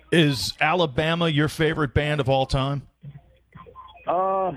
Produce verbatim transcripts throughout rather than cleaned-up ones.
Is Alabama your favorite band of all time? Uh,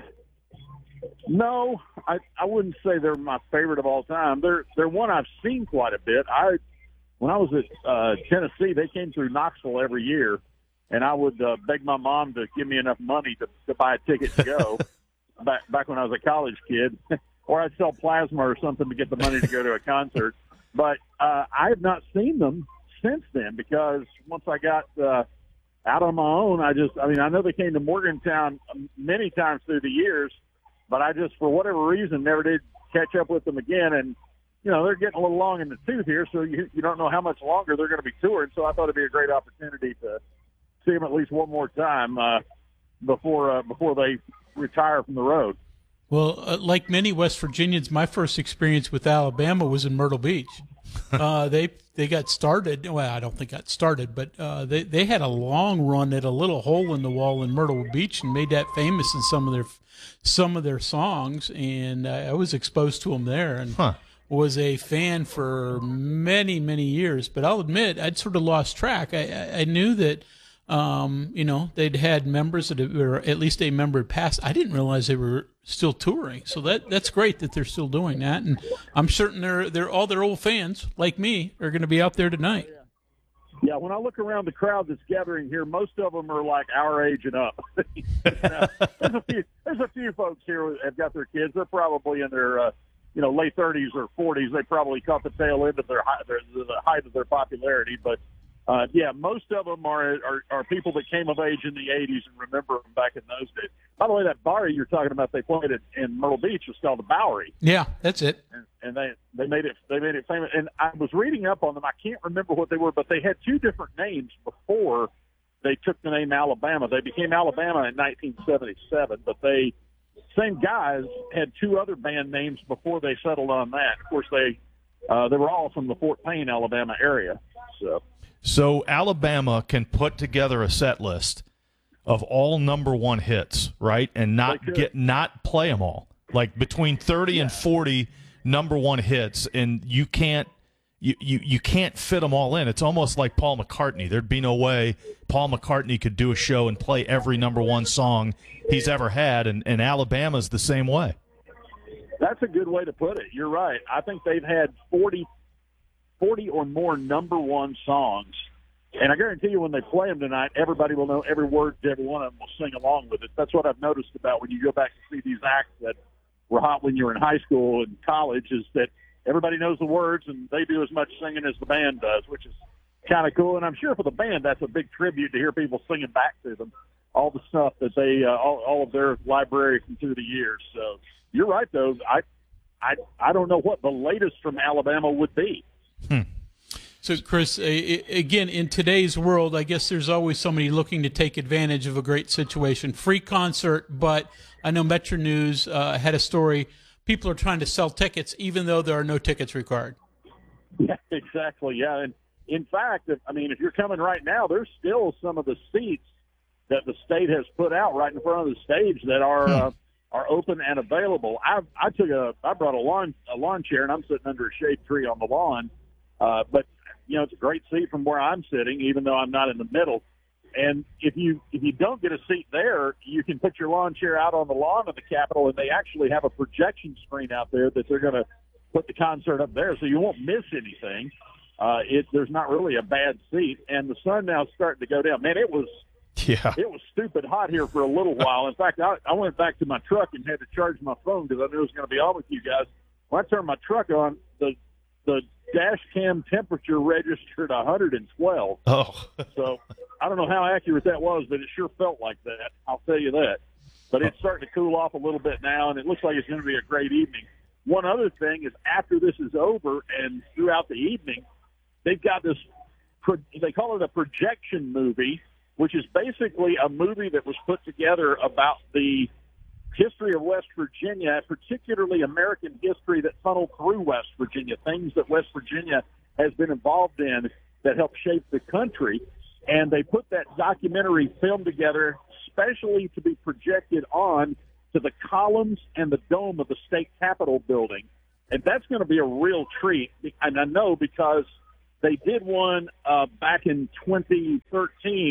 no, I, I wouldn't say they're my favorite of all time. They're they're one I've seen quite a bit. I when I was at uh, Tennessee, they came through Knoxville every year, and I would uh, beg my mom to give me enough money to, to buy a ticket to go. back back when I was a college kid, or I'd sell plasma or something to get the money to go to a concert. But uh, I have not seen them since then because once I got uh, out on my own, I just, I mean, I know they came to Morgantown many times through the years, but I just, for whatever reason, never did catch up with them again. And, you know, they're getting a little long in the tooth here, so you, you don't know how much longer they're going to be touring. So I thought it'd be a great opportunity to see them at least one more time uh, before uh, before they retire from the road. Well, uh, like many West Virginians, my first experience with Alabama was in Myrtle Beach. uh, they they got started. Well, I don't think got started, but uh, they they had a long run at a little hole in the wall in Myrtle Beach and made that famous in some of their some of their songs. And uh, I was exposed to them there and huh. was a fan for many many years. But I'll admit, I'd sort of lost track. I I, I knew that. Um, you know, they'd had members that were at least a member had passed. I didn't realize they were still touring. So that that's great that they're still doing that. And I'm certain they're they're all their old fans like me are going to be out there tonight. Yeah. yeah, when I look around the crowd that's gathering here, most of them are like our age and up. you know, there's a few there's a few folks here that have got their kids. They're probably in their uh, you know late thirties or forties. They probably caught the tail end of their, their the height of their popularity, but. Uh, yeah, most of them are, are are people that came of age in the eighties and remember them back in those days. By the way, that bar you're talking about, they played it in Myrtle Beach, was called the Bowery. Yeah, that's it. And, and they they made it they made it famous. And I was reading up on them. I can't remember what they were, but they had two different names before they took the name Alabama. They became Alabama in nineteen seventy-seven, but they same guys had two other band names before they settled on that. Of course, they uh, they were all from the Fort Payne, Alabama area. So. So Alabama can put together a set list of all number one hits, right, and not get not play them all. Like between thirty yeah. and forty number one hits, and you can't you, you you can't fit them all in. It's almost like Paul McCartney. There'd be no way Paul McCartney could do a show and play every number one song he's ever had, and, and Alabama's the same way. That's a good way to put it. You're right. I think they've had forty. forty or more number one songs. And I guarantee you when they play them tonight, everybody will know every word to every one of them will sing along with it. That's what I've noticed about when you go back to see these acts that were hot when you were in high school and college is that everybody knows the words and they do as much singing as the band does, which is kind of cool. And I'm sure for the band, that's a big tribute to hear people singing back to them, all the stuff that they, uh, all, all of their library from through the years. So you're right, though. I, I, I don't know what the latest from Alabama would be. Hmm. So, Chris, again, in today's world, I guess there's always somebody looking to take advantage of a great situation. Free concert, but I know Metro News uh, had a story. People are trying to sell tickets, even though there are no tickets required. Yeah, exactly. Yeah, and in fact, if, I mean, if you're coming right now, there's still some of the seats that the state has put out right in front of the stage that are hmm. uh, are open and available. I I took a I brought a lawn a lawn chair, and I'm sitting under a shade tree on the lawn. Uh, but, you know, it's a great seat from where I'm sitting, even though I'm not in the middle. And if you if you don't get a seat there, you can put your lawn chair out on the lawn of the Capitol, and they actually have a projection screen out there that they're going to put the concert up there, so you won't miss anything. Uh, it, there's not really a bad seat, and the sun now is starting to go down. Man, it was yeah. it was stupid hot here for a little while. In fact, I, I went back to my truck and had to charge my phone because I knew I was going to be on with you guys. When I turned my truck on, the the dash cam temperature registered one hundred twelve. Oh. So I don't know how accurate that was, but it sure felt like that. I'll tell you that. But it's starting to cool off a little bit now, and it looks like it's going to be a great evening. One other thing is after this is over and throughout the evening, they've got this, they call it a projection movie, which is basically a movie that was put together about the history of West Virginia, particularly American history that funneled through West Virginia, things that West Virginia has been involved in that helped shape the country. And they put that documentary film together specially to be projected on to the columns and the dome of the state capitol building. And that's going to be a real treat. And I know because they did one uh, back in twenty thirteen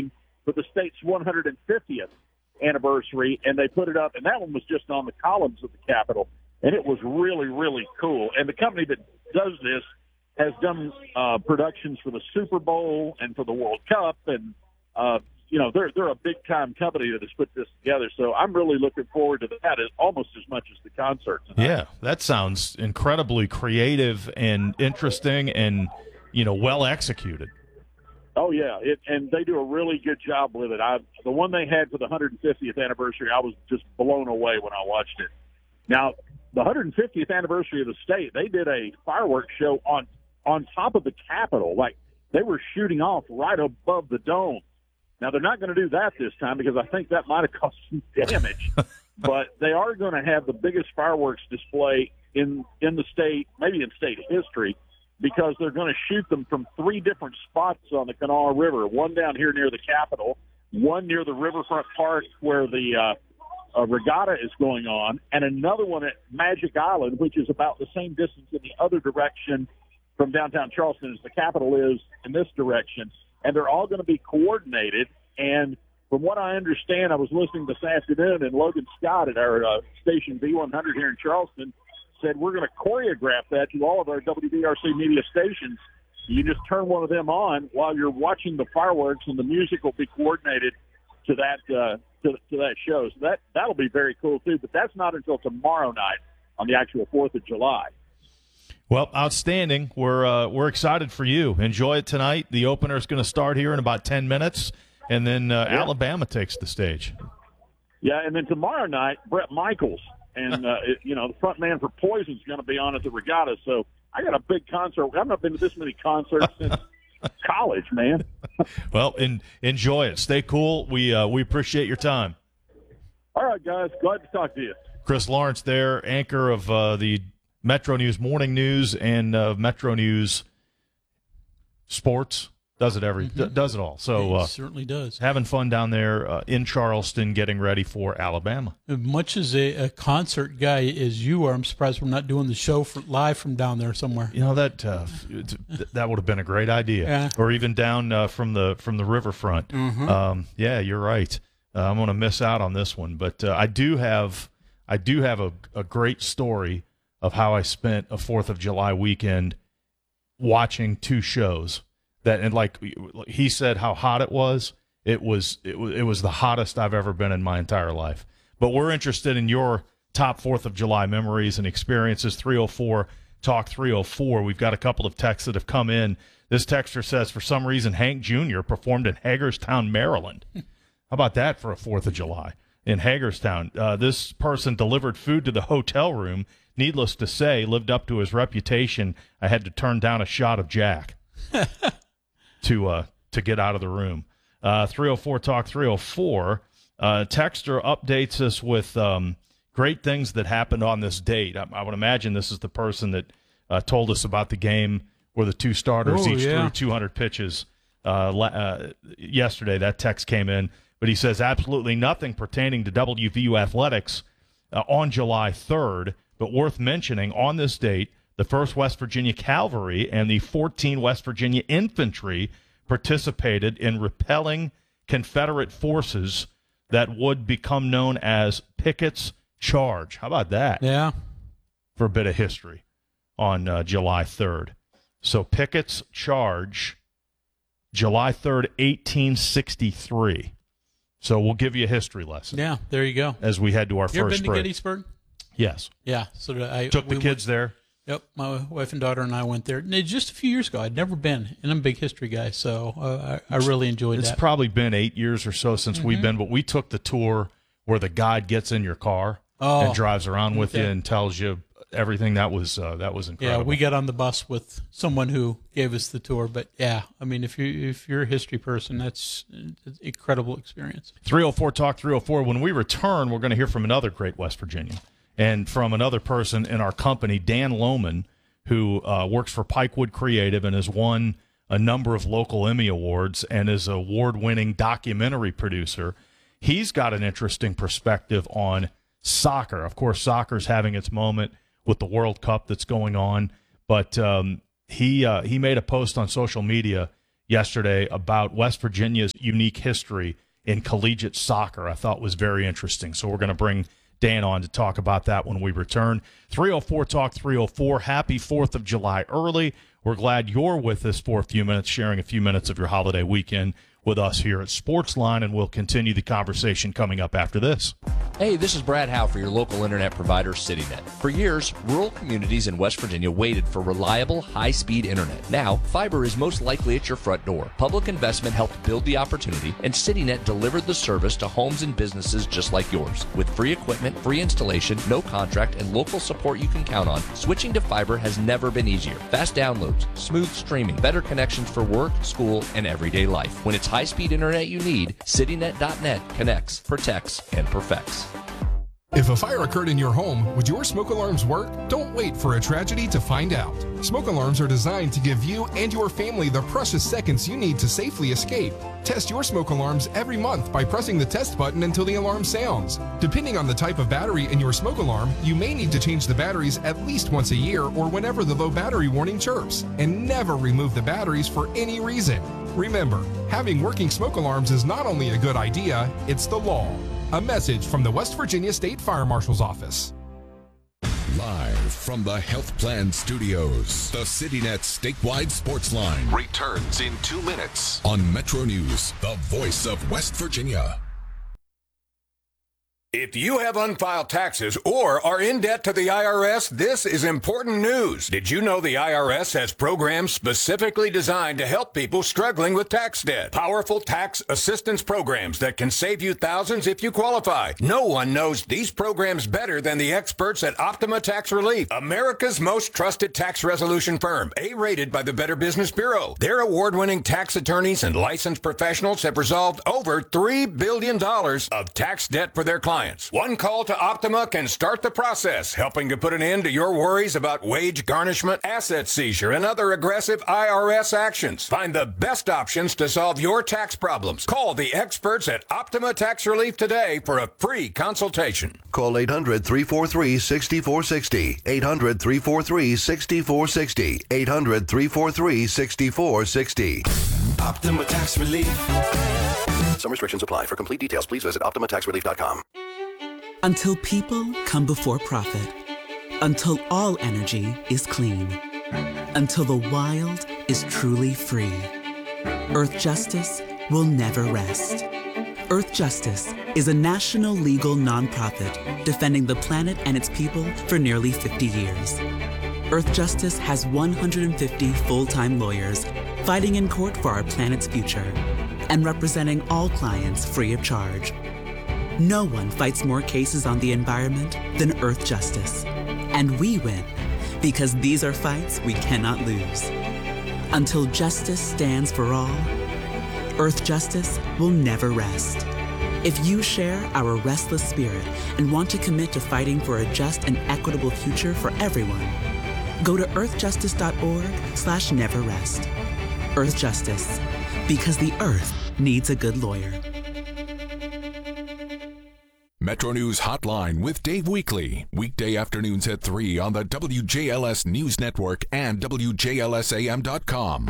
for the state's one hundred fiftieth anniversary, and they put it up, and that one was just on the columns of the Capitol, and it was really, really cool. And the company that does this has done uh, productions for the Super Bowl and for the World Cup, and uh, you know they're they're a big time company that has put this together. So I'm really looking forward to that as, almost as much as the concert tonight. Yeah, that sounds incredibly creative and interesting, and you know well executed. Oh yeah, it, and they do a really good job with it. I the one they had for the one hundred fiftieth anniversary, I was just blown away when I watched it. Now, the one hundred fiftieth anniversary of the state, they did a fireworks show on on top of the Capitol. Like, they were shooting off right above the dome. Now, they're not going to do that this time because I think that might have caused some damage. But they are going to have the biggest fireworks display in in the state, maybe in state history, because they're going to shoot them from three different spots on the Kanawha River, one down here near the Capitol, one near the Riverfront Park where the uh, uh, regatta is going on, and another one at Magic Island, which is about the same distance in the other direction from downtown Charleston as the Capitol is in this direction. And they're all going to be coordinated. And from what I understand, I was listening this afternoon, and Logan Scott at our uh, station V one hundred here in Charleston said we're going to choreograph that to all of our W D R C media stations. You just turn one of them on while you're watching the fireworks, and the music will be coordinated to that uh, to, to that show. So that that'll be very cool too. But that's not until tomorrow night on the actual Fourth of July. Well, outstanding. We're uh, we're excited for you. Enjoy it tonight. The opener is going to start here in about ten minutes, and then uh, yeah. Alabama takes the stage. Yeah, and then tomorrow night, Bret Michaels. And, uh, it, you know, the front man for Poison is going to be on at the regatta. So I got a big concert. I've not been to this many concerts since college, man. Well, in, enjoy it. Stay cool. We uh, we appreciate your time. All right, guys. Glad to talk to you. Chris Lawrence there, anchor of uh, the Metro News Morning News and uh, Metro News Sports. Does it every mm-hmm. d- does it all. So uh, it certainly does. Having fun down there uh, in Charleston, getting ready for Alabama. As much as a, a concert guy as you are, I'm surprised we're not doing the show for, live from down there somewhere. You know that uh, that would have been a great idea, yeah. or even down uh, from the from the riverfront. Mm-hmm. Um, yeah, you're right. Uh, I'm going to miss out on this one, but uh, I do have I do have a, a great story of how I spent a Fourth of July weekend watching two shows. That and like he said, how hot it was. It was it was it was the hottest I've ever been in my entire life. But we're interested in your top Fourth of July memories and experiences. three oh four talk three oh four. We've got a couple of texts that have come in. This texter says, for some reason, Hank Junior performed in Hagerstown, Maryland. How about that for a Fourth of July in Hagerstown? Uh, this person delivered food to the hotel room. Needless to say, lived up to his reputation. I had to turn down a shot of Jack. to uh to get out of the room. Uh, three oh four talk three oh four. Uh, texter updates us with um, great things that happened on this date. I, I would imagine this is the person that uh, told us about the game where the two starters oh, each yeah. threw two hundred pitches uh, la- uh, yesterday. That text came in, but he says absolutely nothing pertaining to W V U athletics uh, on July third, but worth mentioning on this date, the first West Virginia Cavalry and the fourteenth West Virginia Infantry participated in repelling Confederate forces that would become known as Pickett's Charge. How about that? Yeah. For a bit of history on uh, July third. So Pickett's Charge, July third, eighteen sixty-three. So we'll give you a history lesson. Yeah, there you go. As we head to our you first ever been break. to Gettysburg? Yes. Yeah. So I took the we kids went, there. Yep, my wife and daughter and I went there just a few years ago. I'd never been, and I'm a big history guy, so uh, I, I really enjoyed it's that. It's probably been eight years or so since mm-hmm. we've been, but we took the tour where the guide gets in your car oh, and drives around with okay. you and tells you everything. That was uh, that was incredible. Yeah, we got on the bus with someone who gave us the tour, but yeah, I mean, if you if you're a history person, that's an incredible experience. three oh four talk three oh four. When we return, we're going to hear from another great West Virginian and from another person in our company, Dan Lohman, who uh, works for Pikewood Creative and has won a number of local Emmy Awards and is an award-winning documentary producer. He's got an interesting perspective on soccer. Of course, soccer's having its moment with the World Cup that's going on, but um, he uh, he made a post on social media, yesterday about West Virginia's unique history in collegiate soccer. I thought was very interesting. So we're going to bring Dan on to talk about that when we return. three oh four Talk three oh four. Happy fourth of July early. We're glad you're with us for a few minutes, sharing a few minutes of your holiday weekend with us here at Sportsline, and we'll continue the conversation coming up after this. Hey, this is Brad Howe for your local internet provider, CityNet. For years, rural communities in West Virginia waited for reliable, high-speed internet. Now, fiber is most likely at your front door. Public investment helped build the opportunity, and CityNet delivered the service to homes and businesses just like yours. With free equipment, free installation, no contract, and local support you can count on, switching to fiber has never been easier. Fast downloads, smooth streaming, better connections for work, school, and everyday life. When it's high-speed internet you need, CityNet dot net connects, protects, and perfects. If a fire occurred in your home, would your smoke alarms work? Don't wait for a tragedy to find out. Smoke alarms are designed to give you and your family the precious seconds you need to safely escape. Test your smoke alarms every month by pressing the test button until the alarm sounds. Depending on the type of battery in your smoke alarm, you may need to change the batteries at least once a year or whenever the low battery warning chirps. And never remove the batteries for any reason. Remember, having working smoke alarms is not only a good idea, it's the law. A message from the West Virginia State Fire Marshal's Office. Live from the Health Plan Studios, the CityNet statewide sports line returns in two minutes on Metro News, the voice of West Virginia. If you have unfiled taxes or are in debt to the I R S, this is important news. Did you know the I R S has programs specifically designed to help people struggling with tax debt? Powerful tax assistance programs that can save you thousands if you qualify. No one knows these programs better than the experts at Optima Tax Relief, America's most trusted tax resolution firm, A-rated by the Better Business Bureau. Their award-winning tax attorneys and licensed professionals have resolved over three billion dollars of tax debt for their clients. One call to Optima can start the process, helping to put an end to your worries about wage garnishment, asset seizure, and other aggressive I R S actions. Find the best options to solve your tax problems. Call the experts at Optima Tax Relief today for a free consultation. Call eight hundred, three four three, six four six zero, eight hundred, three four three, six four six zero, eight hundred, three four three, six four six zero. Optima Tax Relief. Some restrictions apply. For complete details, please visit optima tax relief dot com. Until people come before profit. Until all energy is clean. Until the wild is truly free. Earth Justice will never rest. Earth Justice is a national legal nonprofit defending the planet and its people for nearly fifty years. Earth Justice has one hundred fifty full-time lawyers fighting in court for our planet's future and representing all clients free of charge. No one fights more cases on the environment than Earth Justice. And we win because these are fights we cannot lose. Until justice stands for all, Earth Justice will never rest. If you share our restless spirit and want to commit to fighting for a just and equitable future for everyone, go to earthjustice.org slash never rest. Earth Justice, because the earth needs a good lawyer. Metro News Hotline with Dave Weekley. Weekday afternoons at three on the W J L S News Network and W J L S A M dot com.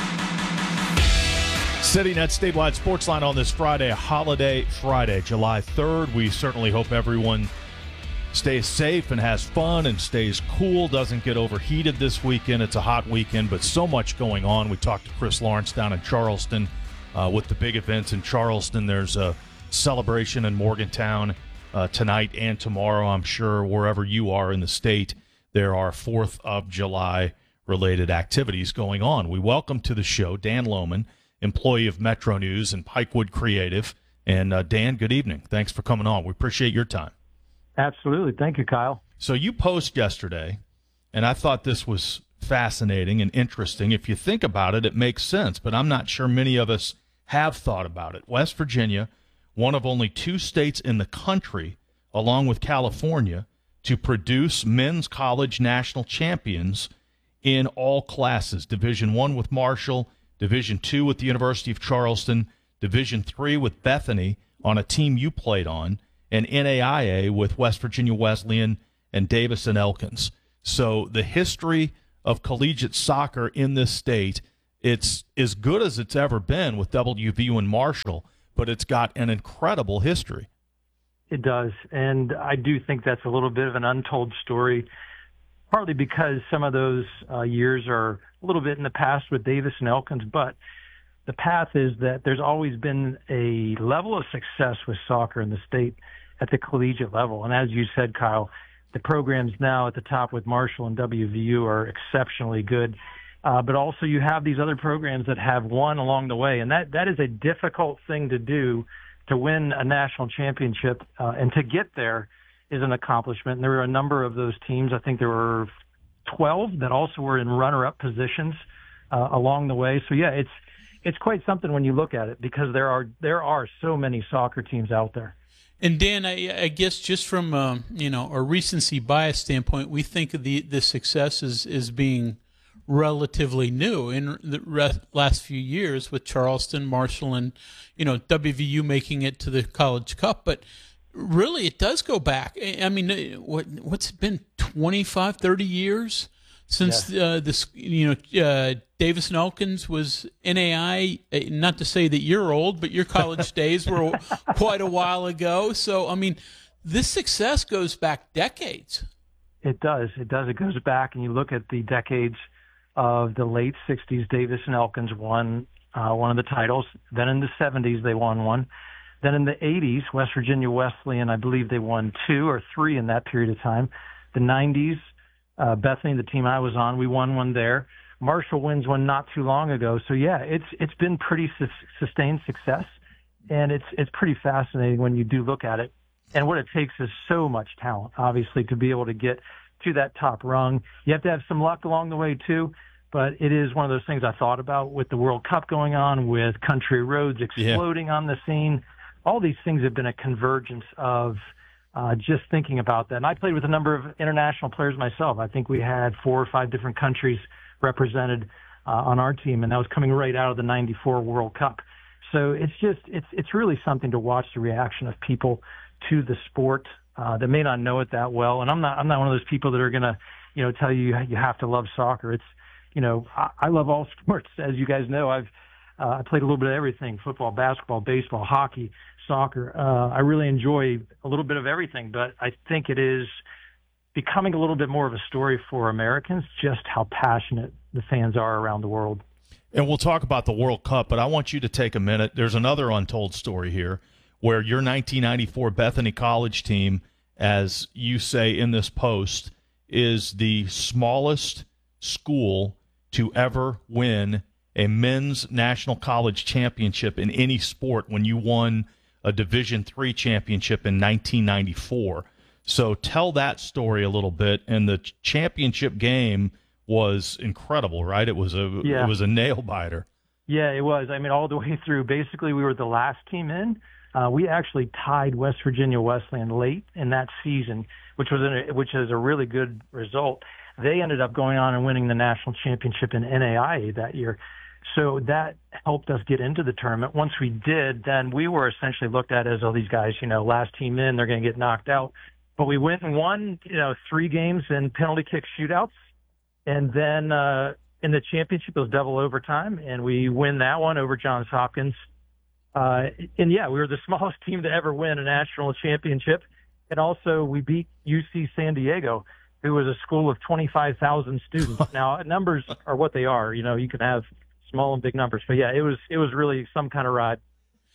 CityNet statewide sports line on this Friday, holiday Friday, July third. We certainly hope everyone stays safe and has fun and stays cool, doesn't get overheated this weekend. It's a hot weekend, but so much going on. We talked to Chris Lawrence down in Charleston uh, with the big events in Charleston. There's a celebration in Morgantown uh, tonight and tomorrow. I'm sure wherever you are in the state, there are fourth of July related activities going on. We welcome to the show Dan Lohman, employee of Metro News and Pikewood Creative. And uh, Dan, good evening. Thanks for coming on. We appreciate your time. Absolutely. Thank you, Kyle. So you posted yesterday, and I thought this was fascinating and interesting. If you think about it, it makes sense, but I'm not sure many of us have thought about it. West Virginia, one of only two states in the country, along with California, to produce men's college national champions in all classes. Division One with Marshall, Division Two with the University of Charleston, Division Three with Bethany on a team you played on, and N A I A with West Virginia Wesleyan and Davis and Elkins. So the history of collegiate soccer in this state It's as good as it's ever been with W V U and Marshall, but it's got an incredible history. It does, and I do think that's a little bit of an untold story, partly because some of those uh, years are a little bit in the past with Davis and Elkins, but the path is that there's always been a level of success with soccer in the state at the collegiate level. And as you said, Kyle, the programs now at the top with Marshall and W V U are exceptionally good. Uh, but also you have these other programs that have won along the way. And that, that is a difficult thing to do, to win a national championship. Uh, and to get there is an accomplishment. And there were a number of those teams. I think there were twelve that also were in runner-up positions uh, along the way. So, yeah, it's it's quite something when you look at it, because there are there are so many soccer teams out there. And Dan, I, I guess just from um, you know a recency bias standpoint, we think of the the success as, as being relatively new in the re- last few years with Charleston, Marshall, and you know W V U making it to the College Cup. But really, it does go back. I mean, what what's it been twenty-five, thirty years since yes. uh, this? You know, uh, Davis and Elkins was N A I. Not to say that you're old, but your college days were quite a while ago. So, I mean, this success goes back decades. It does. It does. It goes back, and you look at the decades of the late sixties. Davis and Elkins won uh, one of the titles. Then in the seventies, they won one. Then in the eighties, West Virginia Wesleyan, I believe they won two or three in that period of time. The nineties, uh, Bethany, the team I was on, we won one there. Marshall wins one not too long ago. So, yeah, it's it's been pretty su- sustained success, and it's it's pretty fascinating when you do look at it. And what it takes is so much talent, obviously, to be able to get to that top rung. You have to have some luck along the way, too. But it is one of those things I thought about with the World Cup going on, with country roads exploding yeah. on the scene. All these things have been a convergence of uh, just thinking about that. And I played with a number of international players myself. I think we had four or five different countries represented uh, on our team, and that was coming right out of the ninety-four World Cup. So it's just, it's it's really something to watch the reaction of people to the sport uh, that may not know it that well. And I'm not I'm not one of those people that are going to, you know, tell you you have to love soccer. It's, you know, I, I love all sports. As you guys know, I've uh, I played a little bit of everything: football, basketball, baseball, hockey, soccer. Uh, I really enjoy a little bit of everything, but I think it is becoming a little bit more of a story for Americans, just how passionate the fans are around the world. And we'll talk about the World Cup, but I want you to take a minute. There's another untold story here where your nineteen ninety-four Bethany College team, as you say in this post, is the smallest school to ever win a men's national college championship in any sport when you won a Division three championship in nineteen ninety-four. So tell that story a little bit. And the championship game was incredible, right? It was a yeah. it was a nail biter. Yeah, it was. I mean, all the way through. Basically, we were the last team in. Uh, we actually tied West Virginia Wesleyan late in that season, which was a, which is a really good result. They ended up going on and winning the national championship in N A I A that year. So that helped us get into the tournament. Once we did, then we were essentially looked at as, oh, these guys, you know, last team in, they're going to get knocked out. But we went and won, you know, three games in penalty kick shootouts. And then uh, in the championship, it was double overtime, and we win that one over Johns Hopkins. Uh, and, yeah, we were the smallest team to ever win a national championship. And also we beat U C San Diego, who was a school of twenty-five thousand students. Now, numbers are what they are. You know, you can have small and big numbers. But, yeah, it was it was really some kind of ride.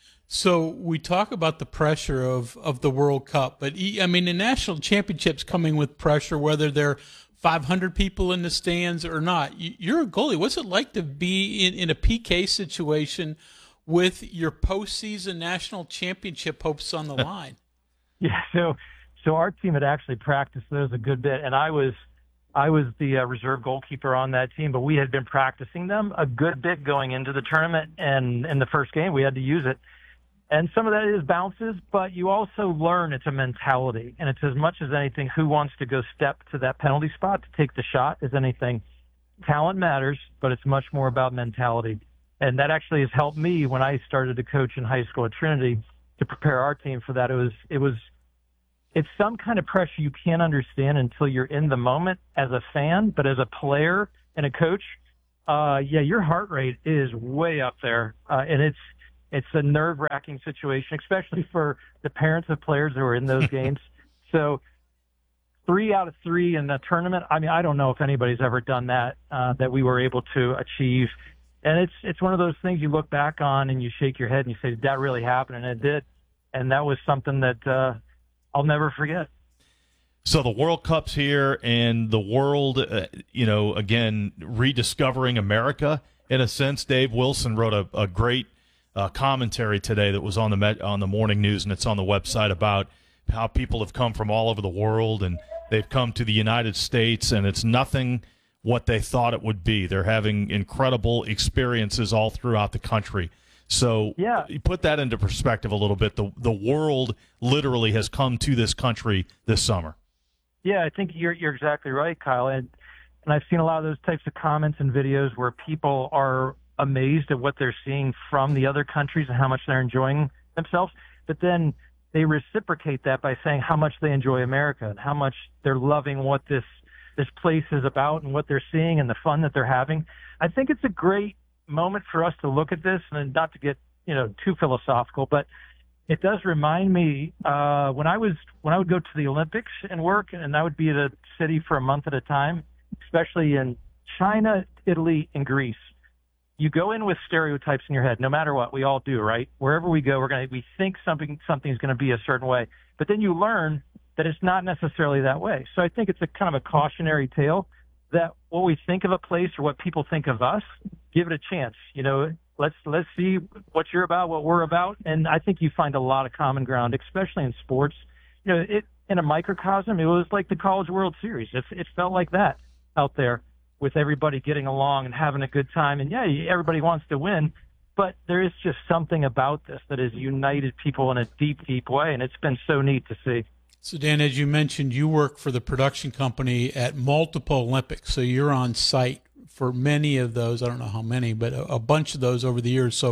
So we talk about the pressure of, of the World Cup, but, I mean, the national championship's coming with pressure, whether they're five hundred people in the stands or not. You're a goalie. What's it like to be in, in a P K situation with your postseason national championship hopes on the line? Yeah, so so our team had actually practiced those a good bit, and I was I was the uh, reserve goalkeeper on that team, but we had been practicing them a good bit going into the tournament, and in the first game we had to use it. And some of that is bounces, but you also learn it's a mentality, and it's as much as anything who wants to go step to that penalty spot to take the shot as anything. Talent matters, but it's much more about mentality. And that actually has helped me when I started to coach in high school at Trinity to prepare our team for that. It was, it was, it's some kind of pressure you can't understand until you're in the moment as a fan, but as a player and a coach, uh, yeah, your heart rate is way up there, uh, and it's it's a nerve-wracking situation, especially for the parents of players who are in those games. So three out of three in the tournament, I mean, I don't know if anybody's ever done that, uh, that we were able to achieve. And it's it's one of those things you look back on and you shake your head and you say, did that really happen? And it did. And that was something that uh, I'll never forget. So the World Cup's here, and the world, uh, you know, again, rediscovering America in a sense. Dave Wilson wrote a, a great uh, commentary today that was on the Met, on the morning news, and it's on the website, about how people have come from all over the world, and they've come to the United States, and it's nothing what they thought it would be. They're having incredible experiences all throughout the country. So yeah. You put that into perspective a little bit. The the world literally has come to this country this summer. Yeah, I think you're you're exactly right, Kyle. And and I've seen a lot of those types of comments and videos where people are amazed at what they're seeing from the other countries and how much they're enjoying themselves. But then they reciprocate that by saying how much they enjoy America and how much they're loving what this this place is about and what they're seeing and the fun that they're having. I think it's a great moment for us to look at this, and not to get, you know, too philosophical, but it does remind me uh, when I was when I would go to the Olympics and work, and I would be at a city for a month at a time, especially in China, Italy, and Greece. You go in with stereotypes in your head, no matter what. We all do, right? Wherever we go, we're gonna we think something something's going to be a certain way, but then you learn that it's not necessarily that way. So I think it's a kind of a cautionary tale that what we think of a place or what people think of us, give it a chance. You know, let's let's see what you're about, what we're about, and I think you find a lot of common ground, especially in sports. You know, it in a microcosm, it was like the College World Series. It, it felt like that out there, with everybody getting along and having a good time. And yeah, everybody wants to win, but there is just something about this that has united people in a deep, deep way, and it's been so neat to see. So, Dan, as you mentioned, you work for the production company at multiple Olympics, so you're on site for many of those. I don't know how many, but a, a bunch of those over the years. So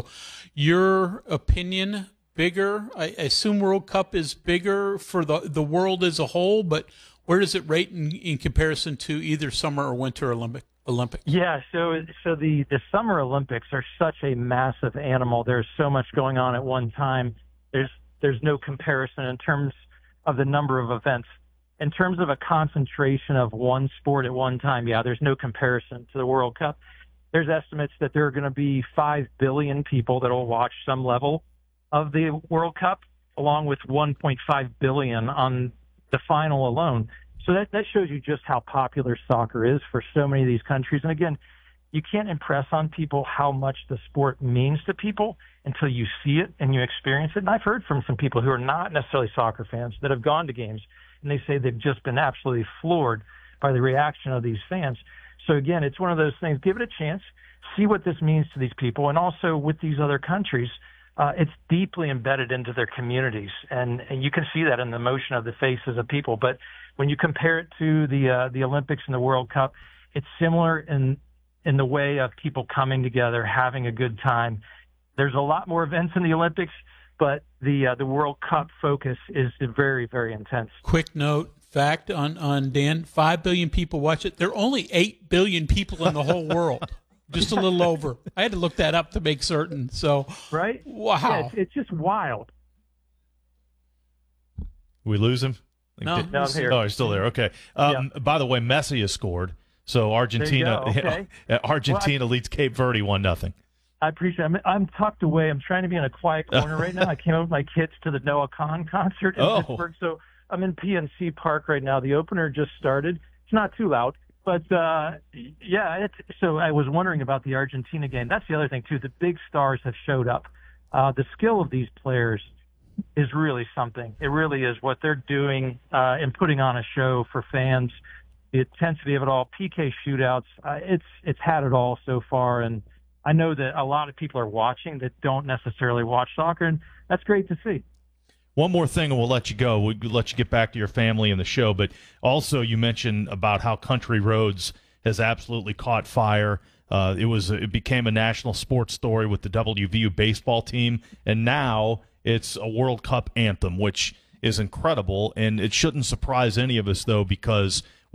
your opinion, bigger, I assume World Cup is bigger for the, the world as a whole, but where does it rate in, in comparison to either Summer or Winter Olympic Olympics? Yeah, so so the, the Summer Olympics are such a massive animal. There's so much going on at one time. There's there's no comparison in terms of the number of events. In terms of a concentration of one sport at one time, yeah, there's no comparison to the World Cup. There's estimates that there are going to be five billion people that will watch some level of the World Cup, along with one point five billion on the final alone. So that, that shows you just how popular soccer is for so many of these countries. And again, you can't impress on people how much the sport means to people until you see it and you experience it. And I've heard from some people who are not necessarily soccer fans that have gone to games, and they say they've just been absolutely floored by the reaction of these fans. So again, it's one of those things, give it a chance, see what this means to these people. And also with these other countries, uh, it's deeply embedded into their communities. And, and you can see that in the motion of the faces of people. But when you compare it to the, uh, the Olympics and the World Cup, it's similar in, in the way of people coming together, having a good time. There's a lot more events in the Olympics, but the uh, the World Cup focus is very, very intense. Quick note, fact on, on Dan, five billion people watch it. There are only eight billion people in the whole world, just a little over. I had to look that up to make certain. So, right? Wow. Yeah, it's, it's just wild. We lose him? No, no I'm here. Oh, he's still there. Okay. Um, yeah. By the way, Messi has scored. So Argentina, okay. Argentina well, I, leads Cape Verde one nothing. I appreciate it. I'm, I'm tucked away. I'm trying to be in a quiet corner right now. I came up with my kids to the Noah Khan concert in oh. Pittsburgh, so I'm in P N C Park right now. The opener just started. It's not too loud, but uh, yeah. It's, so I was wondering about the Argentina game. That's the other thing too. The big stars have showed up. Uh, the skill of these players is really something. It really is what they're doing uh, and putting on a show for fans. The intensity of it all, P K shootouts, uh, it's it's had it all so far, and I know that a lot of people are watching that don't necessarily watch soccer, and that's great to see. One more thing, and we'll let you go. We'll let you get back to your family and the show, but also you mentioned about how Country Roads has absolutely caught fire. Uh, it was it became a national sports story with the W V U baseball team, and now it's a World Cup anthem, which is incredible, and it shouldn't surprise any of us, though, because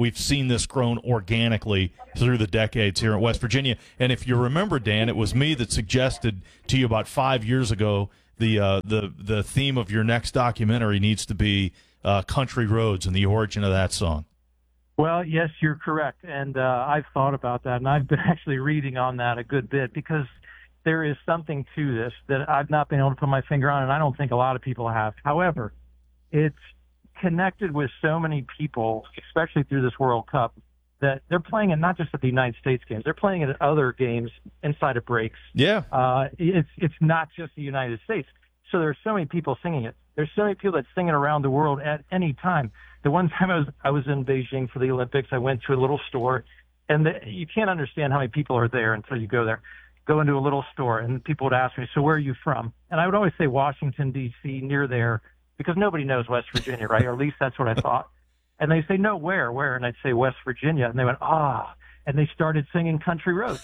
we've seen this grown organically through the decades here in West Virginia. And if you remember, Dan, it was me that suggested to you about five years ago the uh, the the theme of your next documentary needs to be uh, country roads and the origin of that song. Well, yes, you're correct, and uh, I've thought about that, and I've been actually reading on that a good bit because there is something to this that I've not been able to put my finger on, and I don't think a lot of people have. However, it's connected with so many people, especially through this World Cup, that they're playing it not just at the United States games, they're playing it at other games inside of breaks. Yeah. Uh, it's it's not just the United States. So there's so many people singing it. There's so many people that sing it around the world at any time. The one time I was I was in Beijing for the Olympics, I went to a little store, and the, you can't understand how many people are there until you go there. Go into a little store, and people would ask me, so where are you from? And I would always say Washington, D C, near there, because nobody knows West Virginia, right? Or at least that's what I thought. And they say, no, where, where? And I'd say West Virginia. And they went, ah, and they started singing Country Roads.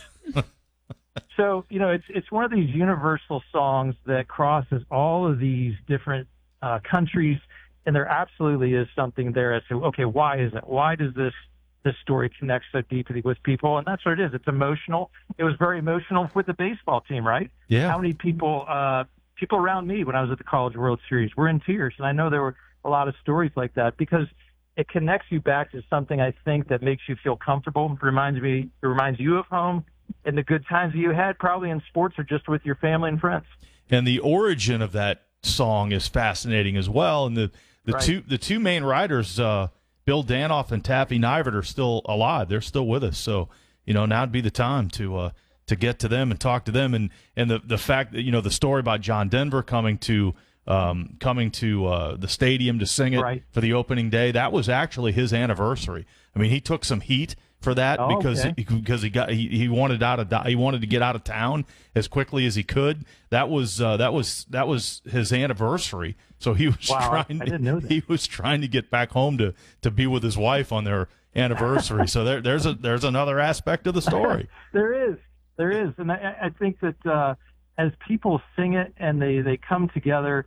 So, you know, it's it's one of these universal songs that crosses all of these different uh, countries, and there absolutely is something there as to, okay, why is it? Why does this this story connect so deeply with people? And that's what it is. It's emotional. It was very emotional with the baseball team, right? Yeah. How many people, uh, people around me when I was at the College World Series were in tears, and I know there were a lot of stories like that because it connects you back to something I think that makes you feel comfortable. It reminds me, it reminds you of home and the good times that you had probably in sports or just with your family and friends. And the origin of that song is fascinating as well. And the, the right. two the two main writers, uh, Bill Danoff and Taffy Nivert, are still alive. They're still with us. So, you know, now'd be the time to uh, to get to them and talk to them. And, and the, the fact that, you know, the story about John Denver coming to Um, coming to uh, the stadium to sing it right. for the opening day. That was actually his anniversary. I mean, he took some heat for that oh, because okay. he, because he got he, he wanted out of he wanted to get out of town as quickly as he could. That was uh, that was that was his anniversary. So he was wow, trying I to, didn't know that. he was trying to get back home to, to be with his wife on their anniversary. So there there's a there's another aspect of the story. there is there is, and I, I think that uh, as people sing it and they they come together.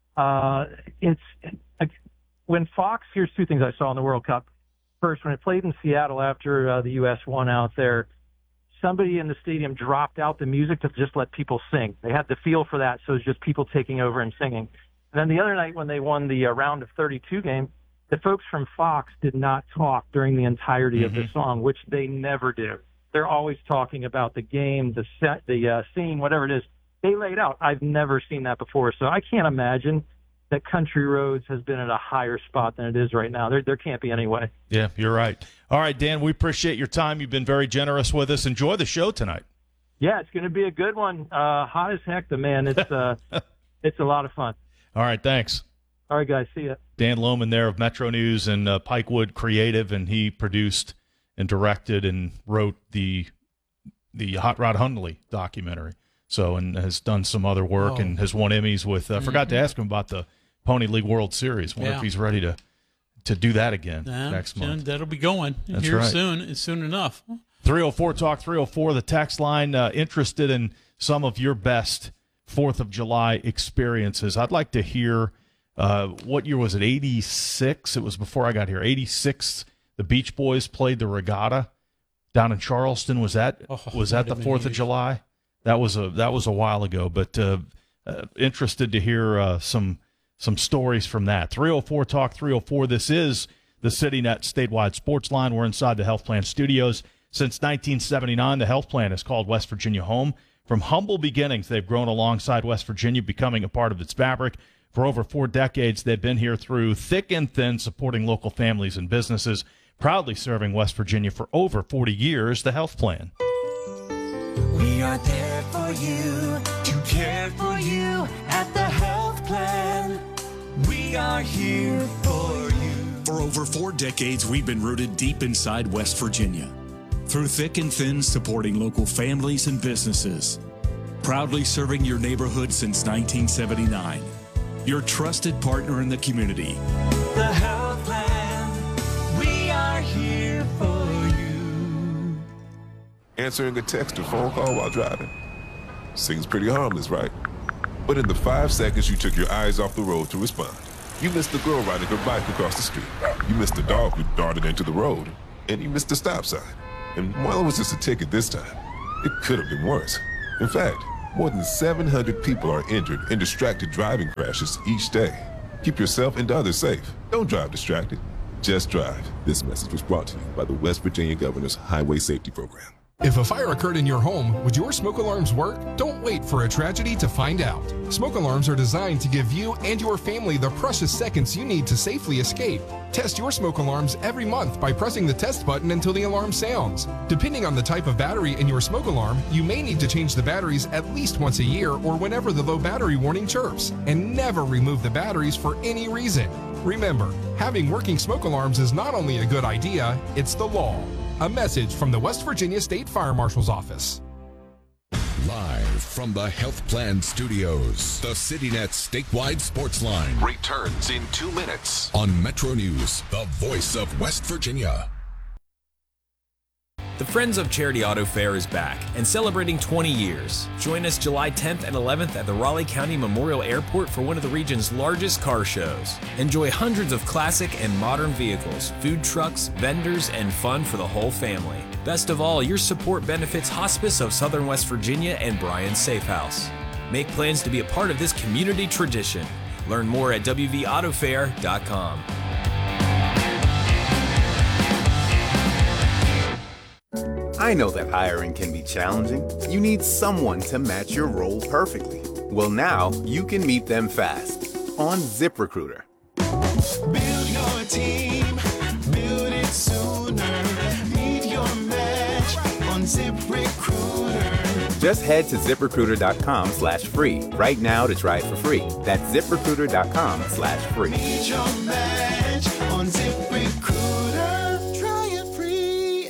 Uh, it's uh, when Fox. Here's two things I saw in the World Cup. First, when it played in Seattle after uh, the U S won out there, somebody in the stadium dropped out the music to just let people sing. They had the feel for that, so it was just people taking over and singing. And then the other night when they won the uh, round of thirty-two game, the folks from Fox did not talk during the entirety mm-hmm. of the song, which they never do. They're always talking about the game, the set, the uh, scene, whatever it is. They laid out. I've never seen that before, so I can't imagine that Country Roads has been at a higher spot than it is right now. There, there can't be any way. Yeah, you're right. All right, Dan, we appreciate your time. You've been very generous with us. Enjoy the show tonight. Yeah, it's going to be a good one. Uh, hot as heck, the man. It's uh, it's a lot of fun. All right, thanks. All right, guys, see ya. Dan Lohman there of Metro News and uh, Pikewood Creative, and he produced and directed and wrote the the Hot Rod Hundley documentary. So, and has done some other work oh. and has won Emmys with, I uh, mm-hmm. forgot to ask him about the Pony League World Series. Wonder yeah. if he's ready to, to do that again nah, next month. That'll be going That's here right. soon. It's soon enough. three oh four Talk three oh four, the text line. Uh, interested in some of your best fourth of July experiences. I'd like to hear, uh, what year was it, eighty-six? It was before I got here. eighty-six, the Beach Boys played the Regatta down in Charleston. Was that oh, was that the fourth of July? That was a that was a while ago, but uh, uh, interested to hear uh, some some stories from that. three oh four Talk three oh four. This is the CityNet statewide sports line. We're inside the Health Plan Studios. Since nineteen seventy-nine, the Health Plan has called West Virginia home. From humble beginnings, they've grown alongside West Virginia, becoming a part of its fabric. For over four decades, they've been here through thick and thin, supporting local families and businesses, proudly serving West Virginia for over forty years. The Health Plan. We are there for you, to care for you at the Health Plan. We are here for you. For over four decades, we've been rooted deep inside West Virginia. Through thick and thin, supporting local families and businesses. Proudly serving your neighborhood since nineteen seventy-nine. Your trusted partner in the community. The Health Plan. We are here for you. Answering a text or phone call while driving. Seems pretty harmless, right? But in the five seconds you took your eyes off the road to respond, you missed the girl riding her bike across the street. You missed the dog who darted into the road. and he missed the stop sign. And while it was just a ticket this time, it could have been worse. In fact, more than seven hundred people are injured in distracted driving crashes each day. Keep yourself and others safe. Don't drive distracted. Just drive. This message was brought to you by the West Virginia Governor's Highway Safety Program. If a fire occurred in your home, would your smoke alarms work? Don't wait for a tragedy to find out. Smoke alarms are designed to give you and your family the precious seconds you need to safely escape. Test your smoke alarms every month by pressing the test button until the alarm sounds. Depending on the type of battery in your smoke alarm, you may need to change the batteries at least once a year or whenever the low battery warning chirps, and never remove the batteries for any reason. Remember, having working smoke alarms is not only a good idea, it's the law. A message from the West Virginia State Fire Marshal's Office. Live from the Health Plan Studios, the CityNet statewide sports line returns in two minutes on Metro News, the voice of West Virginia. The Friends of Charity Auto Fair is back and celebrating twenty years. Join us July tenth and eleventh at the Raleigh County Memorial Airport for one of the region's largest car shows. Enjoy hundreds of classic and modern vehicles, food trucks, vendors, and fun for the whole family. Best of all, your support benefits Hospice of Southern West Virginia and Bryan Safe House. Make plans to be a part of this community tradition. Learn more at w v auto fair dot com. I know that hiring can be challenging. You need someone to match your role perfectly. Well, now you can meet them fast on ZipRecruiter. Build your team, build it sooner. Meet your match on ZipRecruiter. Just head to ZipRecruiter.com slash free right now to try it for free. That's ZipRecruiter.com slash free. Meet your match on ZipRecruiter. Try it free.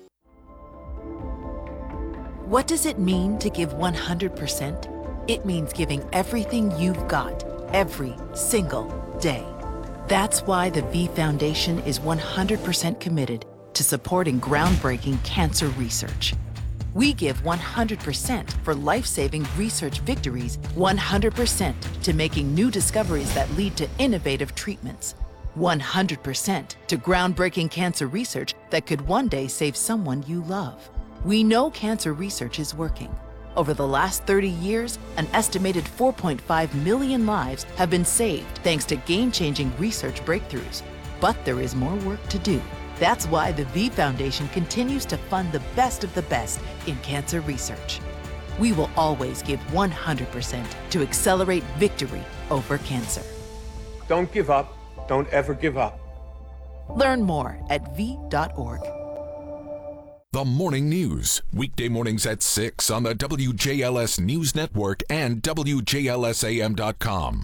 What does it mean to give one hundred percent? It means giving everything you've got, every single day. That's why the V Foundation is one hundred percent committed to supporting groundbreaking cancer research. We give one hundred percent for life-saving research victories, one hundred percent to making new discoveries that lead to innovative treatments, one hundred percent to groundbreaking cancer research that could one day save someone you love. We know cancer research is working. Over the last thirty years, an estimated four point five million lives have been saved thanks to game-changing research breakthroughs. But there is more work to do. That's why the V Foundation continues to fund the best of the best in cancer research. We will always give one hundred percent to accelerate victory over cancer. Don't give up. Don't ever give up. Learn more at v dot org. The Morning News, weekday mornings at six on the W J L S News Network and W J L S A M dot com.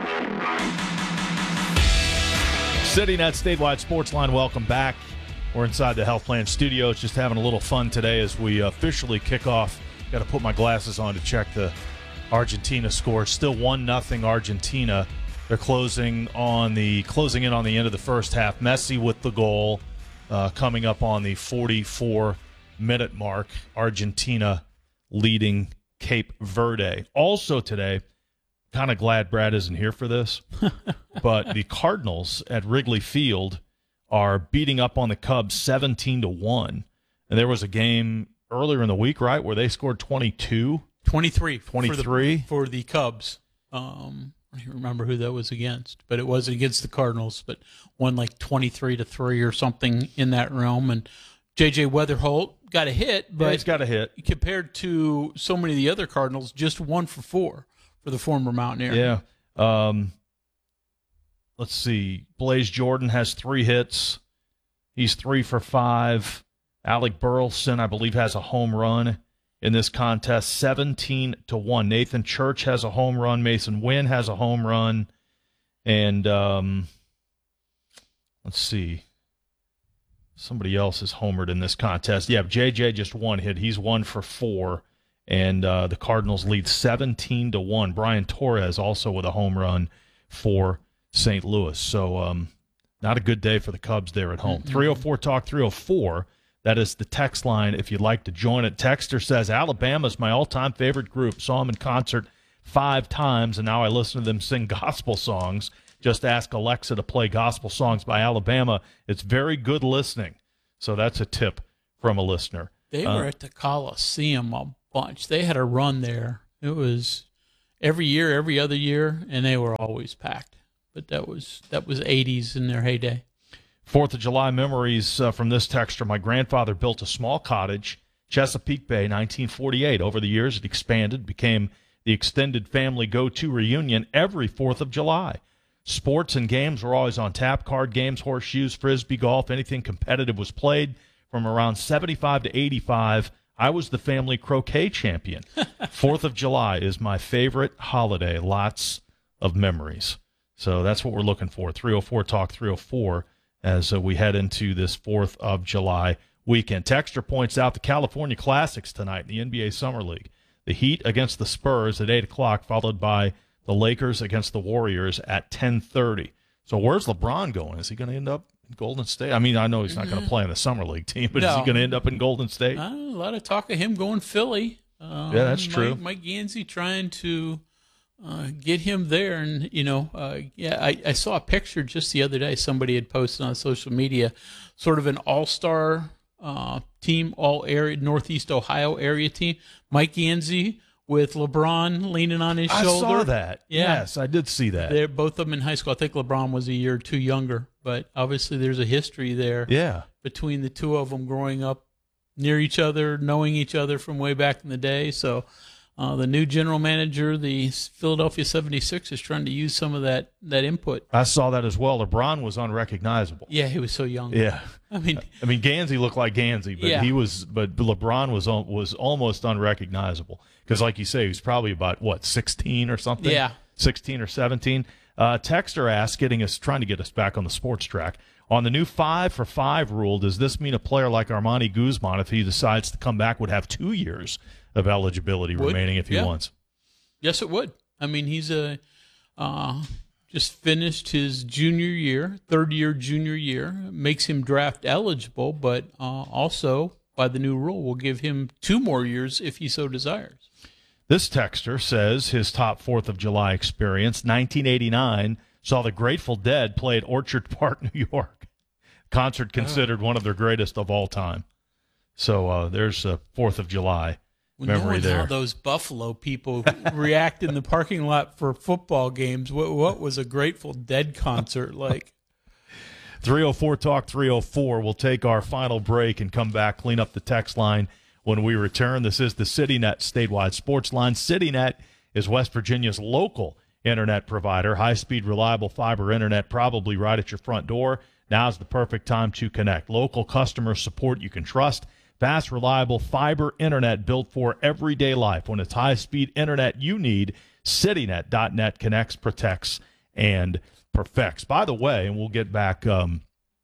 CityNet statewide sports line, welcome back. We're inside the Health Plan Studios, just having a little fun today as we officially kick off. Got to put my glasses on to check the Argentina score. Still one nothing Argentina. They're closing on the closing in on the end of the first half. Messi with the goal. Uh, coming up on the forty-four minute mark, Argentina leading Cape Verde. Also today, kind of glad Brad isn't here for this, but the Cardinals at Wrigley Field are beating up on the Cubs seventeen to one. And there was a game earlier in the week, right, where they scored twenty-two? twenty-three. twenty-three? For the, for the Cubs. Um, I don't remember who that was against, but it wasn't against the Cardinals, but won like twenty-three to three or something in that realm. And J J Weatherholt got a hit, but yeah, he's got a hit. Compared to so many of the other Cardinals, just one for four for the former Mountaineer. Yeah. Um, let's see. Blaze Jordan has three hits. He's three for five. Alec Burleson, I believe, has a home run in this contest, seventeen to one. Nathan Church has a home run. Mason Wynn has a home run. And um, let's see. Somebody else is homered in this contest. Yeah, J J just one hit. He's one for four. And uh, the Cardinals lead seventeen to one. Brian Torres also with a home run for Saint Louis. So um, not a good day for the Cubs there at home. Mm-hmm. three oh four Talk three oh four. That is the text line if you'd like to join it. Texter says, Alabama's my all-time favorite group. Saw them in concert five times, and now I listen to them sing gospel songs. Just ask Alexa to play gospel songs by Alabama. It's very good listening. So that's a tip from a listener. They uh, were at the Coliseum a bunch. They had a run there. It was every year, every other year, and they were always packed. But that was that was eighties in their heyday. Fourth of July memories uh, from this texter. My grandfather built a small cottage, Chesapeake Bay, nineteen forty-eight. Over the years, it expanded, became the extended family go-to reunion every fourth of July. Sports and games were always on tap. Card games, horseshoes, frisbee, golf, anything competitive was played. From around seventy-five to eighty-five, I was the family croquet champion. fourth of July is my favorite holiday. Lots of memories. So that's what we're looking for. three oh four Talk three oh four as uh, we head into this fourth of July weekend. Texter points out the California Classics tonight in the N B A Summer League. The Heat against the Spurs at eight o'clock, followed by the Lakers against the Warriors at ten thirty. So where's LeBron going? Is he going to end up in Golden State? I mean, I know he's not going to play in the Summer League team, but no. Is he going to end up in Golden State? Uh, a lot of talk of him going Philly. Um, yeah, that's true. Mike, Mike Gansey trying to uh, get him there. And, you know, uh, yeah, I, I saw a picture just the other day. Somebody had posted on social media sort of an all-star uh, team, all area, Northeast Ohio area team. Mike Gansey with LeBron leaning on his I shoulder. I saw that. Yeah. Yes, I did see that. They're both of them in high school. I think LeBron was a year or two younger, but obviously there's a history there yeah. between the two of them growing up near each other, knowing each other from way back in the day. So uh, the new general manager, the Philadelphia seventy-sixers, trying to use some of that, that input. I saw that as well. LeBron was unrecognizable. Yeah, he was so young. Yeah. I mean, I mean, Gansey looked like Gansey, but yeah. he was, but LeBron was was almost unrecognizable because, like you say, he was probably about what sixteen or something. Yeah, sixteen or seventeen. Uh, Texter asks, getting us, trying to get us back on the sports track on the new five for five rule. Does this mean a player like Armani Guzman, if he decides to come back, would have two years of eligibility would. remaining if he yeah. wants? Yes, it would. I mean, he's a. Uh, just finished his junior year, third year junior year, makes him draft eligible, but uh, also by the new rule will give him two more years if he so desires. This texter says his top fourth of July experience, nineteen eighty-nine, saw the Grateful Dead play at Orchard Park, New York. Concert considered oh. one of their greatest of all time. So uh, there's a fourth of July well, memory knowing there. How those Buffalo people react in the parking lot for football games. What, what was a Grateful Dead concert like? three oh four Talk three oh four. We'll take our final break and come back, clean up the text line when we return. This is the CityNet statewide sports line. CityNet is West Virginia's local internet provider. High-speed, reliable fiber internet probably right at your front door. Now's the perfect time to connect. Local customer support you can trust. Fast, reliable fiber internet built for everyday life. When it's high-speed internet you need, CityNet dot net connects, protects, and perfects. By the way, and we'll get back um,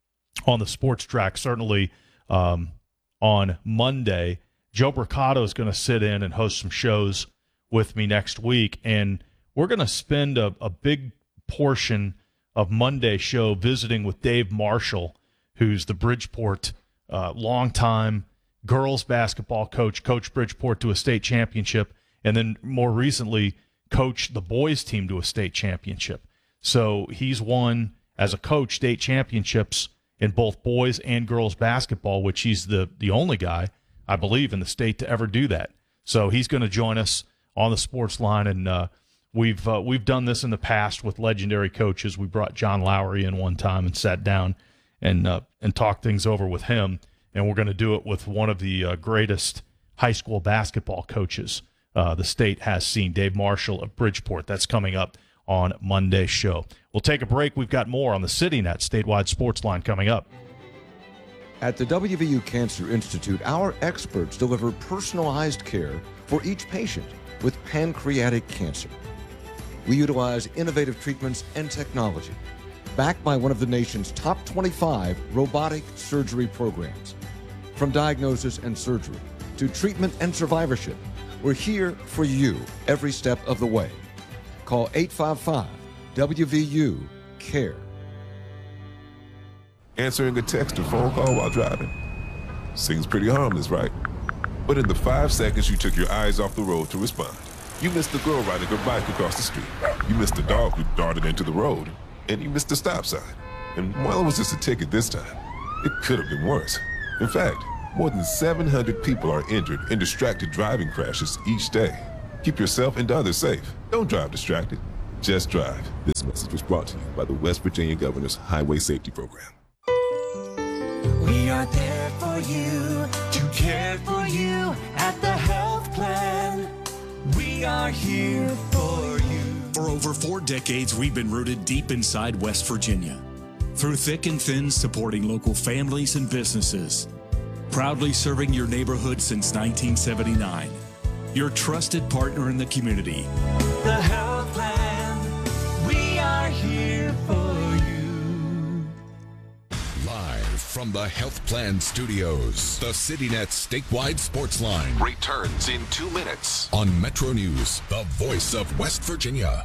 on the sports track certainly um, on Monday, Joe Bricado is going to sit in and host some shows with me next week, and we're going to spend a, a big portion of Monday's show visiting with Dave Marshall, who's the Bridgeport uh, longtime girls basketball coach, coached Bridgeport to a state championship, and then more recently coached the boys team to a state championship. So he's won, as a coach, state championships in both boys and girls basketball, which he's the, the only guy, I believe, in the state to ever do that. So he's going to join us on the sports line, and uh, we've uh, we've done this in the past with legendary coaches. We brought John Lowry in one time and sat down and uh, and talked things over with him, and we're going to do it with one of the uh, greatest high school basketball coaches uh, the state has seen, Dave Marshall of Bridgeport. That's coming up on Monday's show. We'll take a break. We've got more on the CityNet statewide sports line coming up. At the W V U Cancer Institute, our experts deliver personalized care for each patient with pancreatic cancer. We utilize innovative treatments and technology, backed by one of the nation's top twenty-five robotic surgery programs. From diagnosis and surgery to treatment and survivorship, we're here for you every step of the way. Call eight five five W V U CARE. Answering a text or phone call while driving seems pretty harmless, right? But in the five seconds you took your eyes off the road to respond, you missed the girl riding her bike across the street. You missed the dog who darted into the road. And you missed the stop sign. And while it was just a ticket this time, it could have been worse. In fact, more than seven hundred people are injured in distracted driving crashes each day. Keep yourself and others safe. Don't drive distracted. Just drive. This message was brought to you by the West Virginia Governor's Highway Safety Program. We are there for you, to care for you at the health plan. We are here for you. For over four decades, we've been rooted deep inside West Virginia. Through thick and thin, supporting local families and businesses. Proudly serving your neighborhood since nineteen seventy-nine. Your trusted partner in the community. The health plan, we are here for you. Live from the Health Plan Studios, the CityNet statewide sports line returns in two minutes on Metro News, the voice of West Virginia.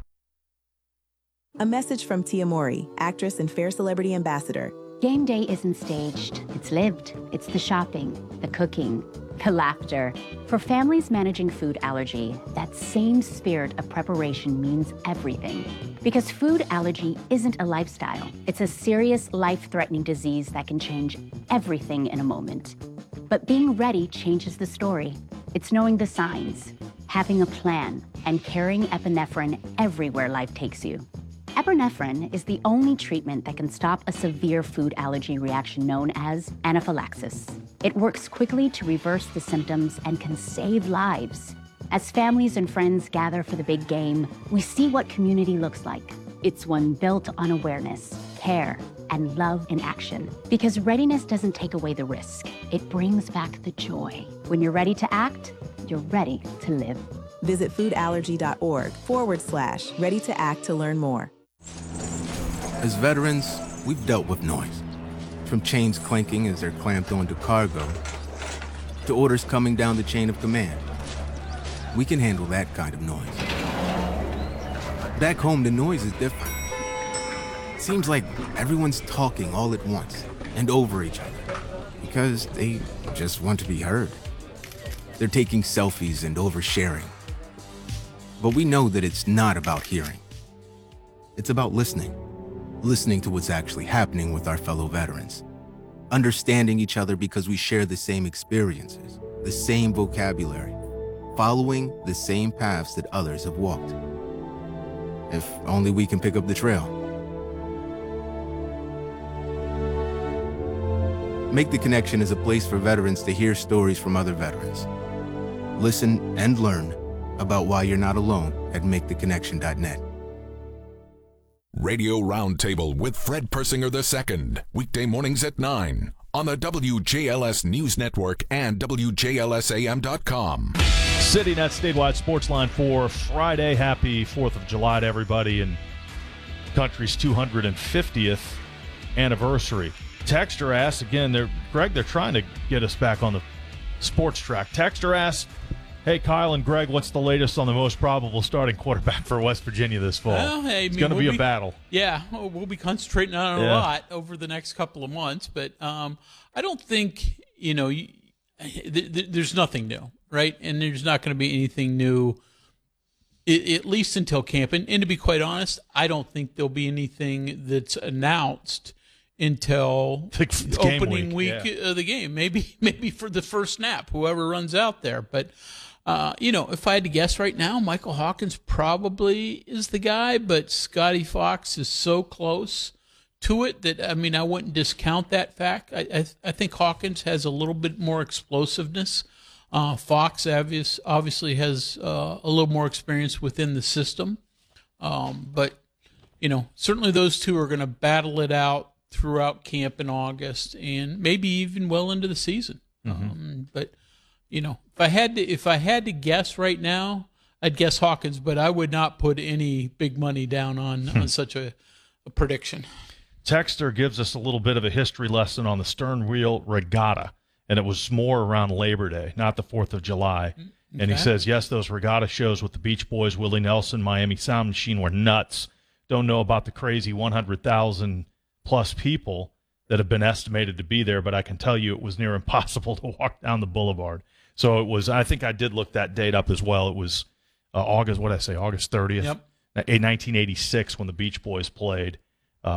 A message from Tia Mori, actress and Fair Celebrity Ambassador. Game day isn't staged. It's lived. It's the shopping, the cooking, the laughter. For families managing food allergy, that same spirit of preparation means everything. Because food allergy isn't a lifestyle. It's a serious, life-threatening disease that can change everything in a moment. But being ready changes the story. It's knowing the signs, having a plan, and carrying epinephrine everywhere life takes you. Epinephrine is the only treatment that can stop a severe food allergy reaction known as anaphylaxis. It works quickly to reverse the symptoms and can save lives. As families and friends gather for the big game, we see what community looks like. It's one built on awareness, care, and love in action. Because readiness doesn't take away the risk. It brings back the joy. When you're ready to act, you're ready to live. Visit foodallergy.org forward slash ready to act to learn more. As veterans, we've dealt with noise. From chains clanking as they're clamped onto cargo, to orders coming down the chain of command. We can handle that kind of noise. Back home, the noise is different. It seems like everyone's talking all at once and over each other because they just want to be heard. They're taking selfies and oversharing. But we know that it's not about hearing. It's about listening. Listening to what's actually happening with our fellow veterans. Understanding each other because we share the same experiences, the same vocabulary, following the same paths that others have walked. If only we can pick up the trail. Make the Connection is a place for veterans to hear stories from other veterans. Listen and learn about why you're not alone at make the connection dot net. Radio Roundtable with Fred Persinger the Second, weekday mornings at nine on the W J L S News Network and W J L S A M dot com. CityNet statewide sports line for Friday. Happy fourth of July to everybody and country's two hundred fiftieth anniversary. Texter asks, again, they're, Greg, they're trying to get us back on the sports track. Texter asks, hey, Kyle and Greg, what's the latest on the most probable starting quarterback for West Virginia this fall? Well, hey, it's I mean, going to we'll be a be, battle. Yeah, we'll be concentrating on it Yeah. a lot over the next couple of months. But um, I don't think, you know, you, th- th- there's nothing new, right? And there's not going to be anything new, I- at least until camp. And, and to be quite honest, I don't think there'll be anything that's announced until the opening week, week, yeah. of the game. Maybe, maybe for the first snap, whoever runs out there. But Uh, you know, if I had to guess right now, Michael Hawkins probably is the guy, but Scotty Fox is so close to it that, I mean, I wouldn't discount that fact. I I, I think Hawkins has a little bit more explosiveness. Uh, Fox obvious, obviously has uh, a little more experience within the system. Um, but, you know, certainly those two are going to battle it out throughout camp in August and maybe even well into the season. Mm-hmm. Um, but... You know, if I had to, if I had to guess right now, I'd guess Hawkins, but I would not put any big money down on, on such a, a prediction. Texter gives us a little bit of a history lesson on the stern wheel regatta, and it was more around Labor Day, not the fourth of July. Okay. And he says, yes, those regatta shows with the Beach Boys, Willie Nelson, Miami Sound Machine were nuts. Don't know about the crazy one hundred thousand plus people that have been estimated to be there, but I can tell you it was near impossible to walk down the boulevard. So it was, I think I did look that date up as well. It was uh, August, what did I say, August thirtieth, yep. nineteen eighty-six when the Beach Boys played. Um,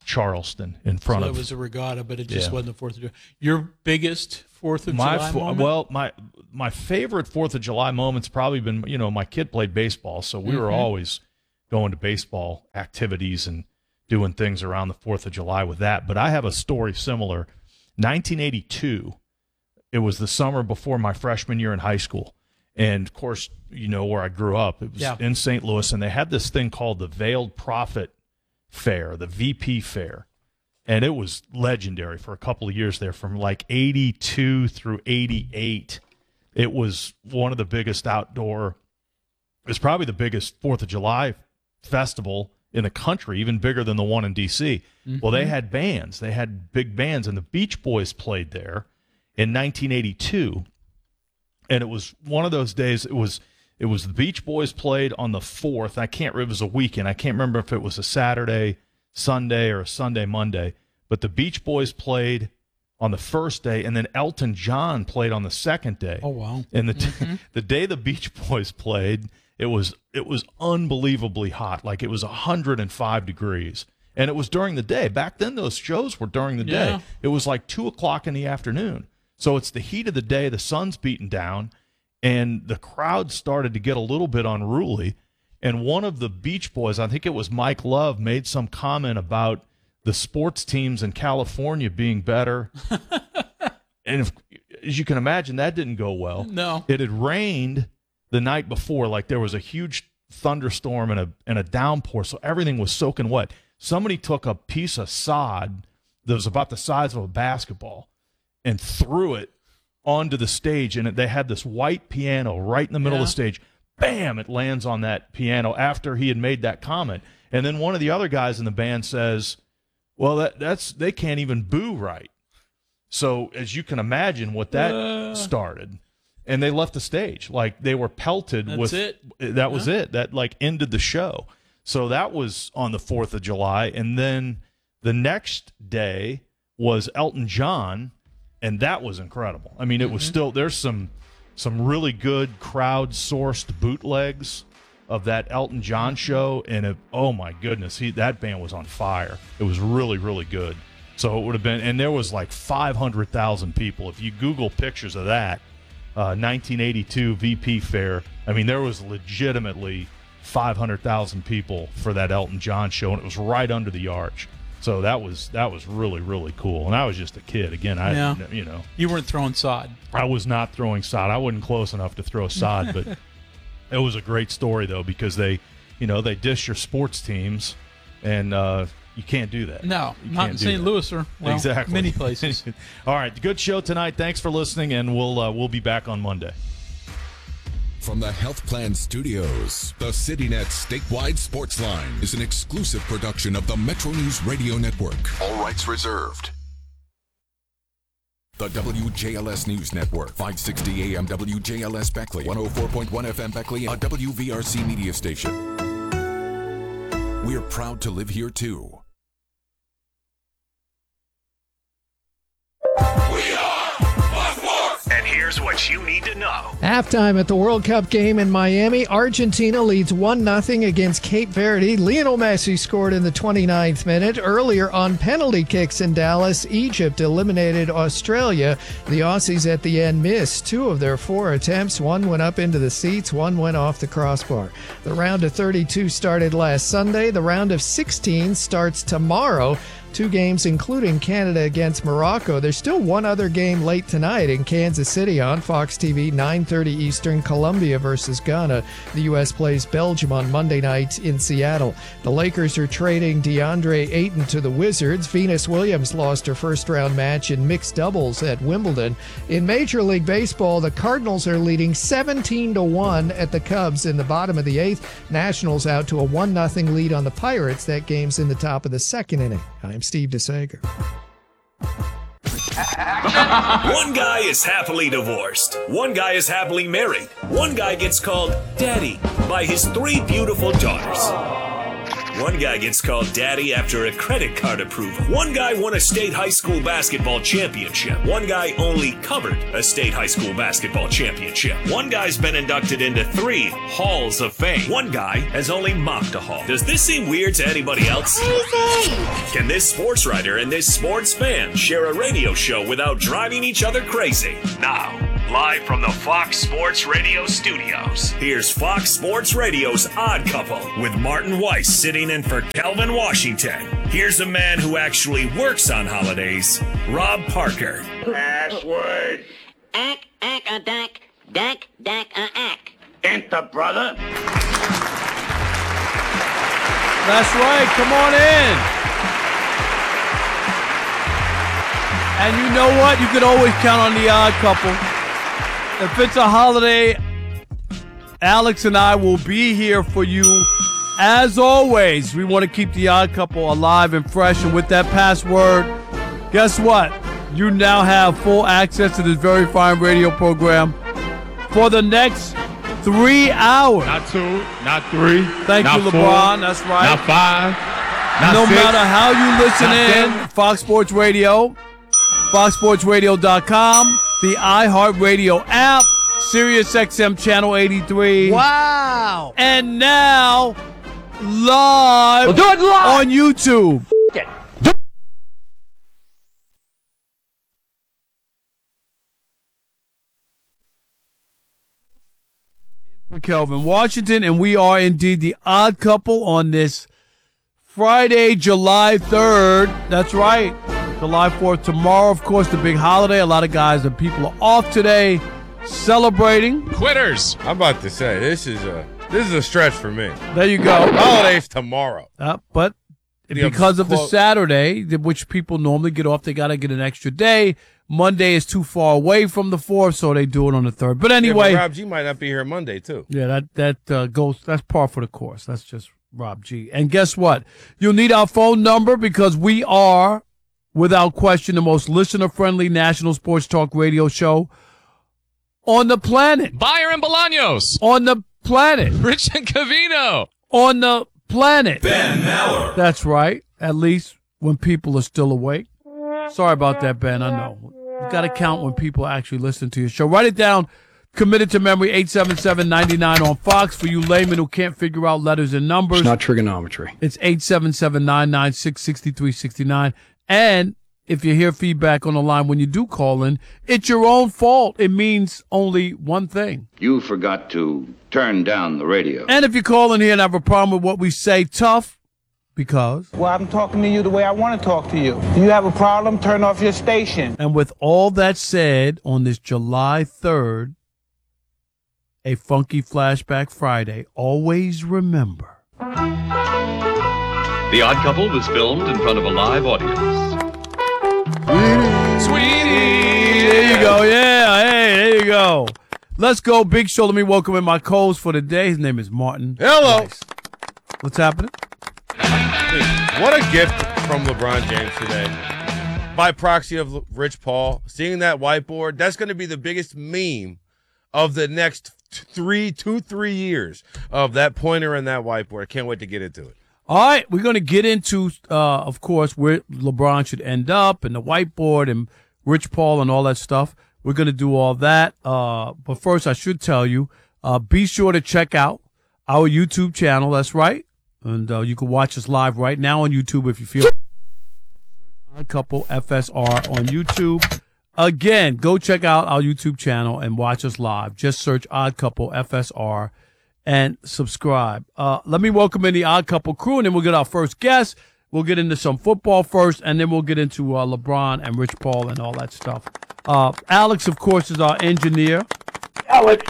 Charleston in front so of. It was a regatta, but it just yeah. wasn't the Fourth of July. Your biggest Fourth of my July fo- moment? Well, my my favorite Fourth of July moment's probably been, you know, my kid played baseball, so we mm-hmm. were always going to baseball activities and doing things around the Fourth of July with that. But I have a story similar. nineteen eighty-two, it was the summer before my freshman year in high school. And, of course, you know where I grew up. It was yeah. in Saint Louis, and they had this thing called the Veiled Prophet Fair, the V P Fair. And it was legendary for a couple of years there, from like eighty-two through eighty-eight. It was one of the biggest outdoor, it was probably the biggest Fourth of July festival in the country, even bigger than the one in D C. Mm-hmm. Well, they had bands. They had big bands, and the Beach Boys played there in nineteen eighty-two. And it was one of those days, it was it was the Beach Boys played on the fourth. I can't remember, it was a weekend. I can't remember if it was a Saturday, Sunday, or a Sunday, Monday. But the Beach Boys played on the first day, and then Elton John played on the second day. Oh, wow. And the mm-hmm. the day the Beach Boys played, it was it was unbelievably hot. Like, it was one hundred five degrees. And it was during the day. Back then, those shows were during the yeah. day. It was like two o'clock in the afternoon. So it's the heat of the day, the sun's beating down, and the crowd started to get a little bit unruly. And one of the Beach Boys, I think it was Mike Love, made some comment about the sports teams in California being better. And if, as you can imagine, that didn't go well. No. It had rained the night before. Like, there was a huge thunderstorm and a, and a downpour, so everything was soaking wet. Somebody took a piece of sod that was about the size of a basketball and threw it onto the stage, and they had this white piano right in the middle yeah. of the stage. Bam! It lands on that piano after he had made that comment. And then one of the other guys in the band says, well, that that's they can't even boo right. So as you can imagine what that uh, started. And they left the stage. Like, they were pelted that's with it. That yeah. was it. That, like, ended the show. So that was on the fourth of July. And then the next day was Elton John, and that was incredible. I mean, it was mm-hmm. still, there's some some really good crowd-sourced bootlegs of that Elton John show, and it, oh my goodness, he that band was on fire. It was really, really good. So it would have been, and there was like five hundred thousand people. If you Google pictures of that, uh, nineteen eighty-two V P Fair, I mean, there was legitimately five hundred thousand people for that Elton John show, and it was right under the arch. So that was that was really, really cool. And I was just a kid. Again, I yeah. you know. You weren't throwing sod. I was not throwing sod. I wasn't close enough to throw sod, but it was a great story, though, because they, you know, they dish your sports teams, and uh, you can't do that. No, you not in Saint Louis or well, exactly. many places. All right, good show tonight. Thanks for listening, and we'll uh, we'll be back on Monday. From the Health Plan Studios, the CityNet Statewide Sports Line is an exclusive production of the Metro News Radio Network. All rights reserved. The W J L S News Network, five sixty A M W J L S Beckley, one oh four point one F M Beckley, a W V R C media station. We're proud to live here, too. And here's what you need to know. Halftime at the World Cup game in Miami, Argentina leads one nothing against Cape Verde. Lionel Messi scored in the twenty-ninth minute. Earlier on penalty kicks in Dallas, Egypt eliminated Australia. The Aussies at the end missed two of their four attempts. One went up into the seats, one went off the crossbar. The round of thirty-two started last Sunday. The round of sixteen starts tomorrow. Two games, including Canada against Morocco. There's still one other game late tonight in Kansas City on Fox T V, nine thirty Eastern, Colombia versus Ghana. The U S plays Belgium on Monday night in Seattle. The Lakers are trading DeAndre Ayton to the Wizards. Venus Williams lost her first-round match in mixed doubles at Wimbledon. In Major League Baseball, the Cardinals are leading seventeen to one at the Cubs in the bottom of the eighth. Nationals out to a one nothing lead on the Pirates. That game's in the top of the second inning. I'm Steve DeSager. One guy is happily divorced. One guy is happily married. One guy gets called Daddy by his three beautiful daughters. One guy gets called daddy after a credit card approval. One guy won a state high school basketball championship. One guy only covered a state high school basketball championship. One guy's been inducted into three halls of fame. One guy has only mocked a hall. Does this seem weird to anybody else? Crazy! Can this sports writer and this sports fan share a radio show without driving each other crazy? Now, live from the Fox Sports Radio studios, here's Fox Sports Radio's Odd Couple with Martin Weiss sitting in for Calvin Washington. Here's a man who actually works on holidays, Rob Parker. Password. Ack, ack, a dack, dack, dack, a ack. Enter, brother. That's right. Come on in. And you know what? You can always count on the Odd Couple. If it's a holiday, Alex and I will be here for you. As always, we want to keep the Odd Couple alive and fresh. And with that password, guess what? You now have full access to this very fine radio program for the next three hours. Not two, not three. Thank not you, LeBron. Four, That's right. Not five. Not no six, matter how you listen not in, seven. Fox Sports Radio, fox sports radio dot com, the iHeartRadio app, Sirius X M Channel eighty-three. Wow. And now, live, We'll do it live. on YouTube. Kelvin Washington, and we are indeed the Odd Couple on this Friday, July third. That's right. July fourth tomorrow, of course, the big holiday. A lot of guys and people are off today celebrating. Quitters. I'm about to say this is a this is a stretch for me. There you go. Holidays tomorrow. Uh, but Yeah, because of the close. Saturday, th- which people normally get off, they got to get an extra day. Monday is too far away from the fourth, so they do it on the third. But anyway, yeah, but Rob G might not be here Monday too. yeah, that that uh, goes. That's par for the course. That's just Rob G. And guess what? You'll need our phone number because we are, without question, the most listener-friendly national sports talk radio show on the planet. Bayer and Bolaños. On the planet. Rich and Cavino. On the planet. Ben Maller. That's right. At least when people are still awake. Sorry about that, Ben. I know. You got to count when people actually listen to your show. Write it down. Committed to memory, eight seven seven, nine nine on Fox. For you laymen who can't figure out letters and numbers. It's not trigonometry. It's eight seven seven, nine nine six, six three six nine. And if you hear feedback on the line when you do call in, it's your own fault. It means only one thing. You forgot to turn down the radio. And if you call in here and have a problem with what we say, tough, because. Well, I'm talking to you the way I want to talk to you. Do you have a problem? Turn off your station. And with all that said, on this July third, a funky flashback Friday, always remember. The Odd Couple was filmed in front of a live audience. Sweetie! There you go. Yeah, hey, there you go. Let's go. Big show. Let me welcome in my co-host for the day. His name is Martin. Hello. Nice. What's happening? What a gift from LeBron James today. By proxy of Rich Paul, seeing that whiteboard, that's going to be the biggest meme of the next three, two, three years of that pointer and that whiteboard. I can't wait to get into it. All right, we're going to get into, uh, of course, where LeBron should end up and the whiteboard and Rich Paul and all that stuff. We're going to do all that. Uh, but first, I should tell you, uh, be sure to check out our YouTube channel. That's right. And uh, you can watch us live right now on YouTube if you feel. Odd Couple F S R on YouTube. Again, go check out our YouTube channel and watch us live. Just search Odd Couple F S R and subscribe. Uh, let me welcome in the Odd Couple crew, and then we'll get our first guest. We'll get into some football first, and then we'll get into uh, LeBron and Rich Paul and all that stuff. Uh, Alex, of course, is our engineer. Alex.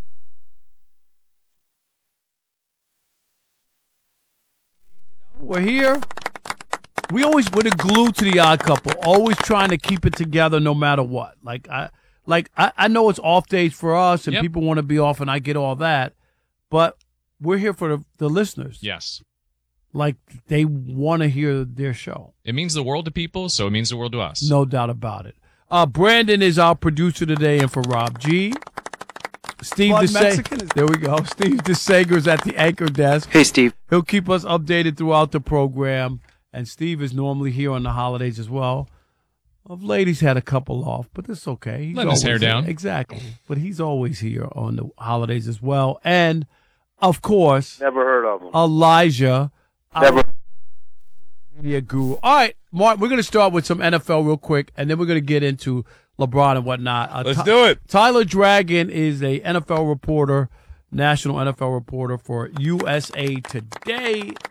We're here. We always we're the glue to the Odd Couple, always trying to keep it together no matter what. Like I like I, I know it's off days for us and Yep. people want to be off, and I get all that, but we're here for the, the listeners. Yes. Like they want to hear their show. It means the world to people, so it means the world to us. No doubt about it. Uh, Brandon is our producer today, and for Rob G. Steve Blood DeSager. Mexican is- There we go. Steve DeSager is at the anchor desk. Hey, Steve. He'll keep us updated throughout the program. And Steve is normally here on the holidays as well. Of late, he's had a couple off, but it's okay. He's Letting his hair always here. down. Exactly. But he's always here on the holidays as well. And, of course, Never heard of him. Elijah. Never. Media guru. All right, Mark, we're going to start with some N F L real quick, and then we're going to get into LeBron and whatnot. Uh, Let's Ty- do it. Tyler Dragon is a N F L reporter, national N F L reporter for U S A Today.